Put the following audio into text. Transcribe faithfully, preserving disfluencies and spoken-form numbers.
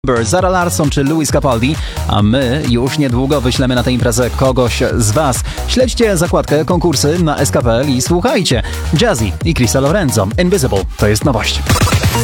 Zara Larsson czy Lewis Capaldi, a my już niedługo wyślemy na tę imprezę kogoś z Was. Śledźcie zakładkę konkursy na S K P L i słuchajcie. Jazzy i Krista Lorenzo. Invisible to jest nowość.